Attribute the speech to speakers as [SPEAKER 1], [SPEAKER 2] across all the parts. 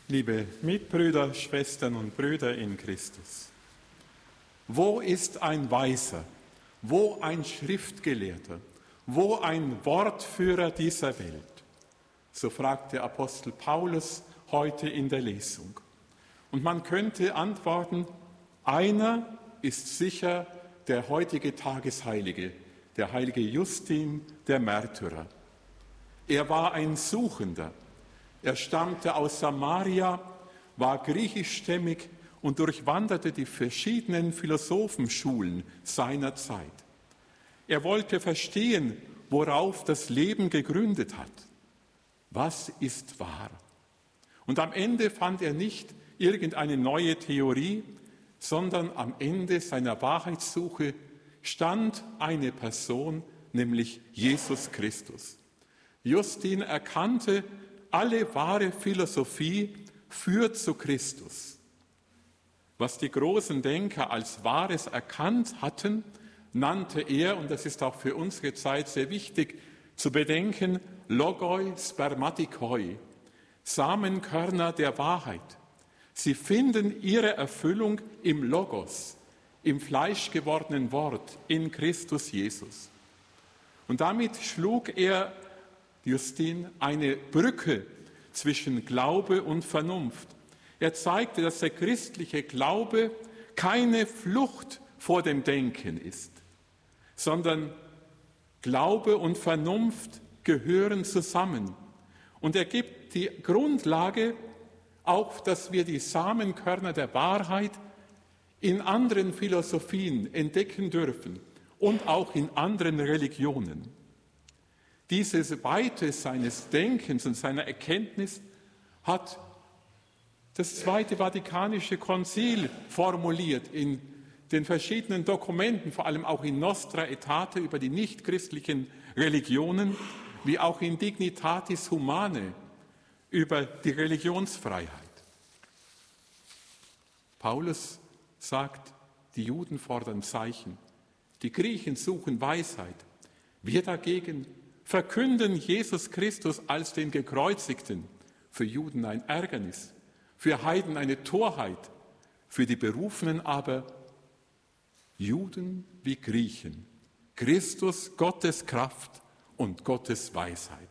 [SPEAKER 1] Liebe Mitbrüder, Schwestern und Brüder in Christus, wo ist ein Weiser, wo ein Schriftgelehrter, wo ein Wortführer dieser Welt? So fragt der Apostel Paulus heute in der Lesung. Und man könnte antworten, einer ist sicher der heutige Tagesheilige, der heilige Justin, der Märtyrer. Er war ein Suchender. Er stammte aus Samaria, war griechischstämmig und durchwanderte die verschiedenen Philosophenschulen seiner Zeit. Er wollte verstehen, worauf das Leben gegründet hat. Was ist wahr? Und am Ende fand er nicht irgendeine neue Theorie, sondern am Ende seiner Wahrheitssuche stand eine Person, nämlich Jesus Christus. Justin erkannte, alle wahre Philosophie führt zu Christus. Was die großen Denker als Wahres erkannt hatten, nannte er, und das ist auch für unsere Zeit sehr wichtig zu bedenken, Logoi Spermatikoi, Samenkörner der Wahrheit. Sie finden ihre Erfüllung im Logos, im fleischgewordenen Wort, in Christus Jesus. Und damit schlug er, Justin, eine Brücke zwischen Glaube und Vernunft. Er zeigte, dass der christliche Glaube keine Flucht vor dem Denken ist, sondern Glaube und Vernunft gehören zusammen. Und er gibt die Grundlage, auch dass wir die Samenkörner der Wahrheit in anderen Philosophien entdecken dürfen und auch in anderen Religionen. Diese Weite seines Denkens und seiner Erkenntnis hat das Zweite Vatikanische Konzil formuliert in den verschiedenen Dokumenten, vor allem auch in Nostra Aetate über die nichtchristlichen Religionen, wie auch in Dignitatis Humanae über die Religionsfreiheit. Paulus sagt, die Juden fordern Zeichen, die Griechen suchen Weisheit. Wir dagegen verkünden Jesus Christus als den Gekreuzigten, für Juden ein Ärgernis, für Heiden eine Torheit, für die Berufenen aber Juden wie Griechen, Christus Gottes Kraft und Gottes Weisheit.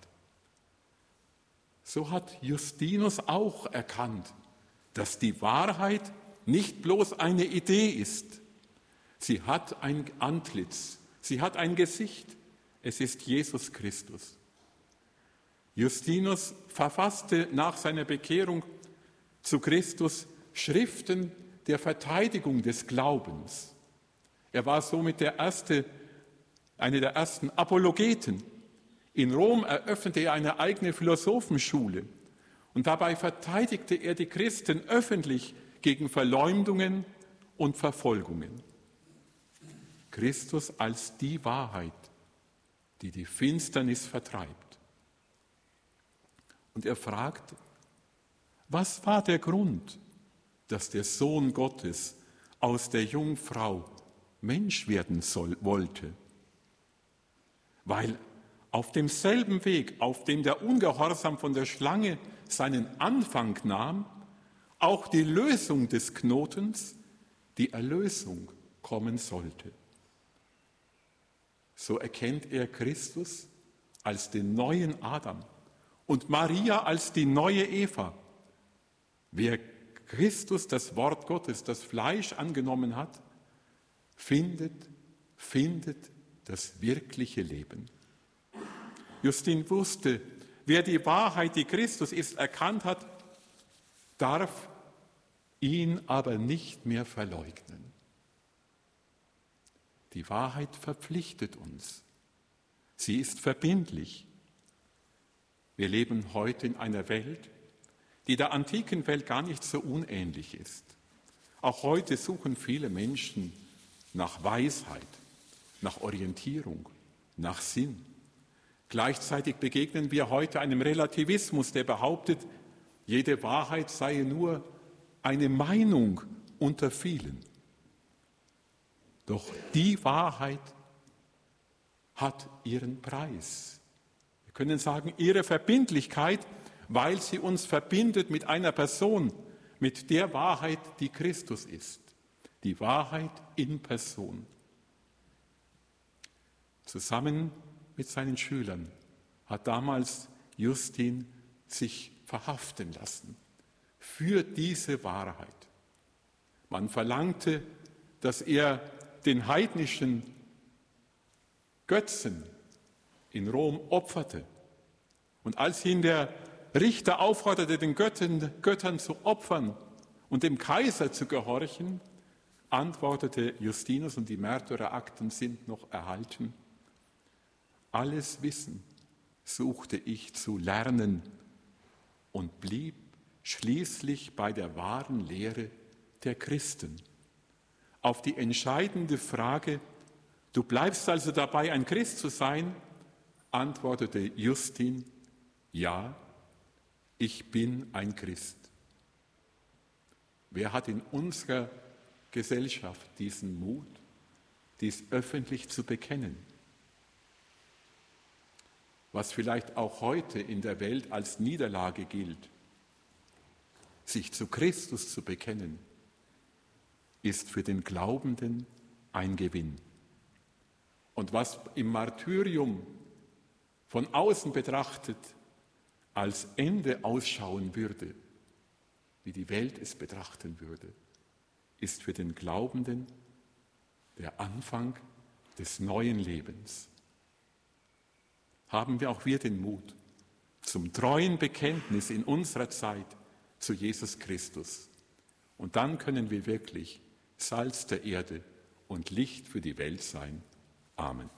[SPEAKER 1] So hat Justinus auch erkannt, dass die Wahrheit nicht bloß eine Idee ist. Sie hat ein Antlitz, sie hat ein Gesicht. Es ist Jesus Christus. Justinus verfasste nach seiner Bekehrung zu Christus Schriften der Verteidigung des Glaubens. Er war somit einer der ersten Apologeten. In Rom eröffnete er eine eigene Philosophenschule und dabei verteidigte er die Christen öffentlich gegen Verleumdungen und Verfolgungen. Christus als die Wahrheit, die die Finsternis vertreibt. Und er fragt, was war der Grund, dass der Sohn Gottes aus der Jungfrau Mensch werden wollte? Weil auf demselben Weg, auf dem der Ungehorsam von der Schlange seinen Anfang nahm, auch die Lösung des Knotens, die Erlösung kommen sollte. So erkennt er Christus als den neuen Adam und Maria als die neue Eva. Wer Christus, das Wort Gottes, das Fleisch angenommen hat, findet das wirkliche Leben. Justin wusste, wer die Wahrheit, die Christus ist, erkannt hat, darf ihn aber nicht mehr verleugnen. Die Wahrheit verpflichtet uns. Sie ist verbindlich. Wir leben heute in einer Welt, die der antiken Welt gar nicht so unähnlich ist. Auch heute suchen viele Menschen nach Weisheit, nach Orientierung, nach Sinn. Gleichzeitig begegnen wir heute einem Relativismus, der behauptet, jede Wahrheit sei nur eine Meinung unter vielen. Doch die Wahrheit hat ihren Preis. Wir können sagen, ihre Verbindlichkeit weil sie uns verbindet mit einer Person, mit der Wahrheit, die Christus ist. Die Wahrheit in Person. Zusammen mit seinen Schülern hat damals Justin sich verhaften lassen für diese Wahrheit. Man verlangte, dass er den heidnischen Götzen in Rom opferte. Und als ihn der Richter aufforderte, den Göttern zu opfern und dem Kaiser zu gehorchen, antwortete Justinus, und die Märtyrerakten sind noch erhalten: Alles Wissen suchte ich zu lernen und blieb schließlich bei der wahren Lehre der Christen. Auf die entscheidende Frage: Du bleibst also dabei, ein Christ zu sein, antwortete Justin: Ja, ich bin ein Christ. Wer hat in unserer Gesellschaft diesen Mut, dies öffentlich zu bekennen? Was vielleicht auch heute in der Welt als Niederlage gilt, sich zu Christus zu bekennen, ist für den Glaubenden ein Gewinn. Und was im Martyrium von außen betrachtet als Ende ausschauen würde, wie die Welt es betrachten würde, ist für den Glaubenden der Anfang des neuen Lebens. Haben wir auch wir den Mut zum treuen Bekenntnis in unserer Zeit zu Jesus Christus. Und dann können wir wirklich Salz der Erde und Licht für die Welt sein. Amen.